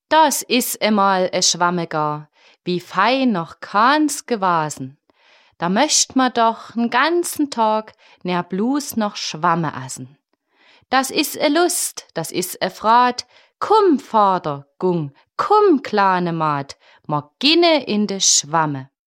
Das is emal e Schwamme gar, wie fein noch keins gewasen. Da möcht ma doch n ganzen Tag ner blus noch Schwamme essen. Das is e Lust, das is e Frat, kumm, Vater, Gung, kumm, kleine Maat, ma ginne in de Schwamme.